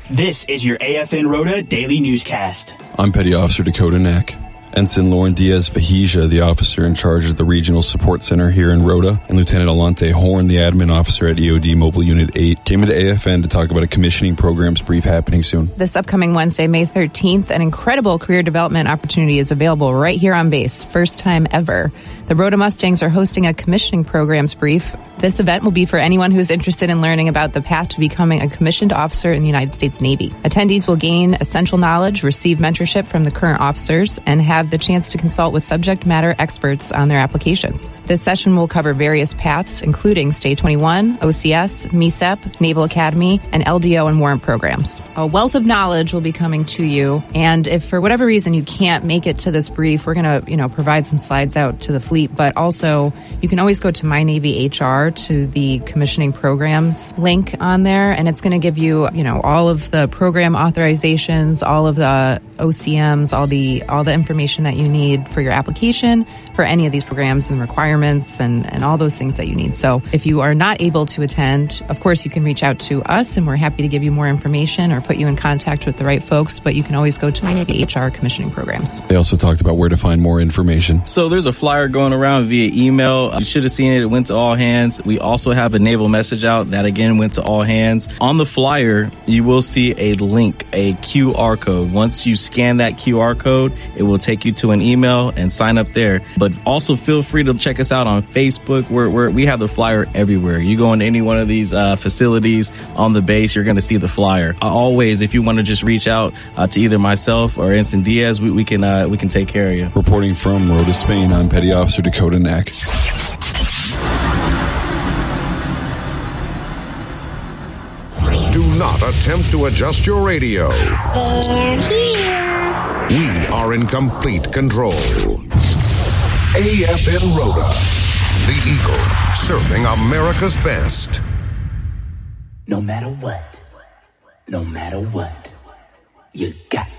This is your AFN Rota Daily Newscast. I'm Petty Officer Dakota Knack. Ensign Lauren Diaz Vahija, the officer in charge of the Regional Support Center here in Rota, and Lieutenant Alante Horn, the admin officer at EOD Mobile Unit 8, came into AFN to talk about a commissioning programs brief happening soon. This upcoming Wednesday, May 13th, an incredible career development opportunity is available right here on base, first time ever. The Rota Mustangs are hosting a commissioning programs brief. This event will be for anyone who is interested in learning about the path to becoming a commissioned officer in the United States Navy. Attendees will gain essential knowledge, receive mentorship from the current officers, and have the chance to consult with subject matter experts on their applications. This session will cover various paths, including State 21, OCS, MECEP, Naval Academy, and LDO and warrant programs. A wealth of knowledge will be coming to you, and if for whatever reason you can't make it to this brief, we're going to, provide some slides out to the fleet, but also you can always go to My Navy HR to the commissioning programs link on there, and it's going to give you, all of the program authorizations, all of the OCMs, all the information that you need for your application for any of these programs and requirements and all those things that you need. So if you are not able to attend, of course you can reach out to us and we're happy to give you more information or put you in contact with the right folks, but you can always go to My Navy HR commissioning programs. They also talked about where to find more information. So there's a flyer going around via email. You should have seen it. It went to all hands. We also have a naval message out that again went to all hands. On the flyer, you will see a link, a QR code. Once you scan that QR code, it will take you to an email and sign up there. But also feel free to check us out on Facebook. We have the flyer everywhere. You go into any one of these facilities on the base, you're going to see the flyer. Always, if you want to just reach out to either myself or Ensign Diaz, we can take care of you. Reporting from Rota, Spain, I'm Petty Officer Dakota Knack. Do not attempt to adjust your radio. We are in complete control. AFN Rota, the Eagle, serving America's best. No matter what, you got